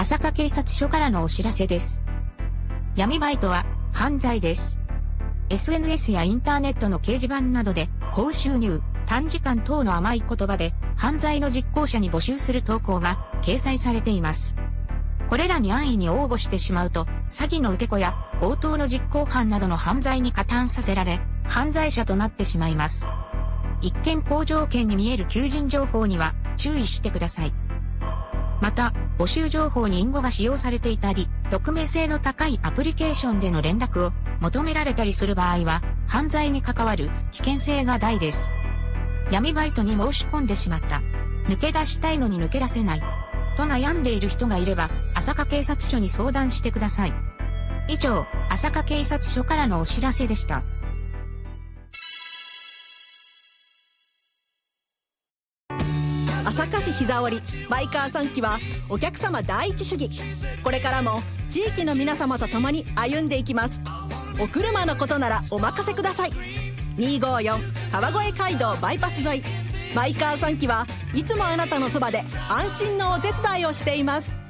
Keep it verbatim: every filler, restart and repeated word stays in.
朝霞警察署からのお知らせです。闇バイトは犯罪です。エスエヌエス やインターネットの掲示板などで高収入、短時間等の甘い言葉で犯罪の実行者に募集する投稿が掲載されています。これらに安易に応募してしまうと、詐欺の受け子や強盗の実行犯などの犯罪に加担させられ、犯罪者となってしまいます。一見好条件に見える求人情報には注意してください。また、募集情報に隠語が使用されていたり、匿名性の高いアプリケーションでの連絡を求められたりする場合は、犯罪に関わる危険性が大です。闇バイトに申し込んでしまった。抜け出したいのに抜け出せない。と悩んでいる人がいれば、朝霞警察署に相談してください。以上、朝霞警察署からのお知らせでした。 朝霞市膝折バイカーさんきはお客様第一主義。これからも地域の皆様と共に歩んでいきます。お車のことならお任せください。にーごーよん川越街道バイパス沿いバイカーさんきはいつもあなたのそばで安心のお手伝いをしています。